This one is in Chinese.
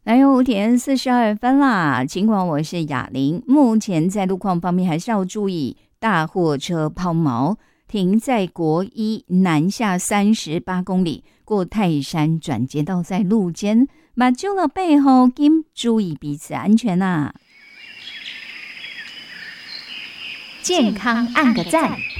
5:42啦。尽管我是雅玲，目前在路况方面还是要注意大货车抛锚，停在国一南下38公里，过泰山转接道在路肩，目睭了背后请注意彼此安全啊。 健康按个赞。